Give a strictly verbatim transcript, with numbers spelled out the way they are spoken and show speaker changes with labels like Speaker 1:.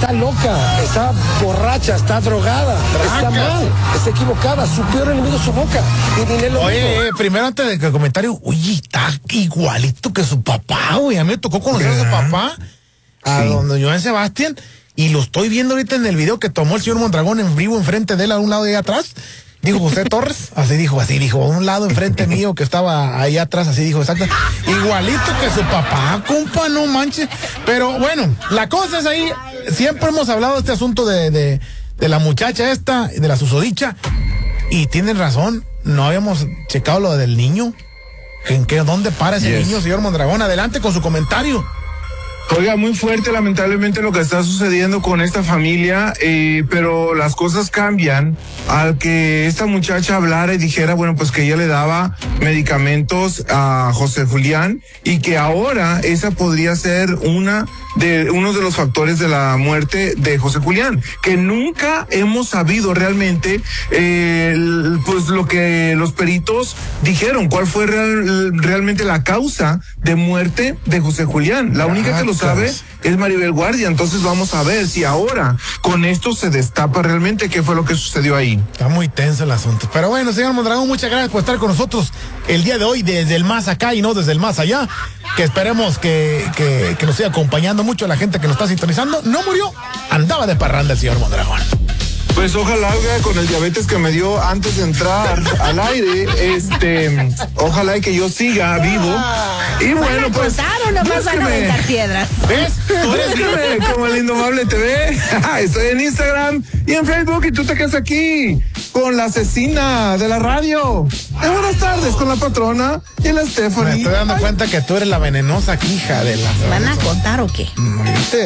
Speaker 1: está loca, está borracha, está drogada, está mal, está equivocada, su peor enemigo es su boca. Y, y lo
Speaker 2: oye, eh, primero antes de que el comentario, oye, está igualito que su papá, güey. A mí me tocó conocer a su papá, a sí. don Joan Sebastián, y lo estoy viendo ahorita en el video que tomó el señor Mondragón en vivo enfrente de él a un lado de ahí atrás. Dijo José Torres, así dijo, así dijo, a un lado enfrente mío que estaba ahí atrás, así dijo, exacto. Igualito que su papá, compa, no manches. Pero bueno, la cosa es ahí, siempre hemos hablado de este asunto de, de, de la muchacha esta, de la susodicha, y tienen razón, no habíamos checado lo del niño. ¿En qué, dónde para ese yes. niño, señor Mondragón? Adelante con su comentario.
Speaker 3: Oiga, muy fuerte lamentablemente lo que está sucediendo con esta familia, eh, pero las cosas cambian al que esta muchacha hablara y dijera, bueno, pues que ella le daba medicamentos a José Julián y que ahora esa podría ser una de uno de los factores de la muerte de José Julián, que nunca hemos sabido realmente eh, pues lo que los peritos dijeron, cuál fue real, realmente la causa de muerte de José Julián. La única que lo sabe es Maribel Guardia. Entonces vamos a ver si ahora con esto se destapa realmente qué fue lo que sucedió ahí.
Speaker 2: Está muy tenso el asunto. Pero bueno, señor Mondragón, muchas gracias por estar con nosotros el día de hoy desde el más acá y no desde el más allá. Que esperemos que, que, que nos siga acompañando mucho la gente que nos está sintonizando. No murió, andaba de parranda el señor Mondragón.
Speaker 3: Pues ojalá, con el diabetes que me dio antes de entrar al aire, este, ojalá que yo siga vivo. Y bueno, pues.
Speaker 4: ¿O nomás van a aventar piedras?
Speaker 3: ¿Ves? Tú eres como el Indomable T V. Estoy en Instagram y en Facebook y tú te quedas aquí con la asesina de la radio. De buenas tardes con la patrona y la Stephanie.
Speaker 2: Me estoy dando Ay. cuenta que tú eres la venenosa hija de la.
Speaker 4: ¿Van a contar o qué?
Speaker 2: ¿Viste?